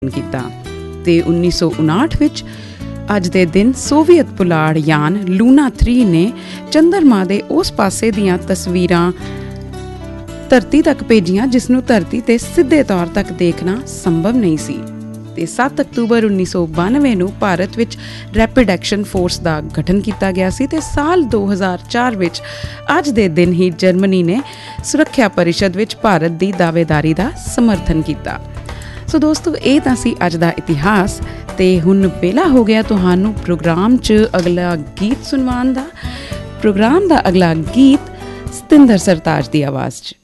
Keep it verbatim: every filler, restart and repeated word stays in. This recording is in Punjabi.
ਕੀਤਾ ਤੇ ਉੱਨੀ ਸੌ ਉਣਾਹਠ ਵਿੱਚ ਅੱਜ ਦੇ ਦਿਨ ਸੋਵੀਅਤ ਪੁਲਾੜ ਯਾਨ ਲੂਨਾ ਥ੍ਰੀ ਨੇ ਚੰਦਰਮਾ ਦੇ ਉਸ ਪਾਸੇ ਦੀਆਂ ਤਸਵੀਰਾਂ ਧਰਤੀ ਤੱਕ ਭੇਜੀਆਂ ਜਿਸ ਨੂੰ ਧਰਤੀ ਤੇ ਸਿੱਧੇ ਤੌਰ ਤੱਕ ਦੇਖਣਾ ਸੰਭਵ ਨਹੀਂ ਸੀ। ਤੇ ਸੱਤ ਅਕਤੂਬਰ ਉੱਨੀ ਸੌ ਬਾਨਵੇਂ ਨੂੰ ਭਾਰਤ ਵਿੱਚ ਰੈਪਿਡ ਐਕਸ਼ਨ ਫੋਰਸ ਦਾ ਗਠਨ ਕੀਤਾ ਗਿਆ ਸੀ ਤੇ ਸਾਲ ਦੋ ਹਜ਼ਾਰ ਚਾਰ ਵਿੱਚ ਅੱਜ ਦੇ ਦਿਨ ਹੀ ਜਰਮਨੀ ਨੇ ਸੁਰੱਖਿਆ ਪਰਿਸ਼ਦ ਵਿੱਚ ਭਾਰਤ ਦੀ ਦਾਅਵੇਦਾਰੀ ਦਾ ਸਮਰਥਨ ਕੀਤਾ। ਸੋ ਦੋਸਤੋ, ਇਹ ਤਾਂ ਸੀ ਅੱਜ ਦਾ ਇਤਿਹਾਸ ਤੇ ਹੁਣ ਵੇਲਾ ਹੋ ਗਿਆ ਤੁਹਾਨੂੰ ਪ੍ਰੋਗਰਾਮ 'ਚ ਅਗਲਾ ਗੀਤ ਸੁਣਵਾਉਣ ਦਾ। ਪ੍ਰੋਗਰਾਮ ਦਾ ਅਗਲਾ ਗੀਤ ਸਤਿੰਦਰ ਸਰਤਾਜ ਦੀ ਆਵਾਜ਼ 'ਚ।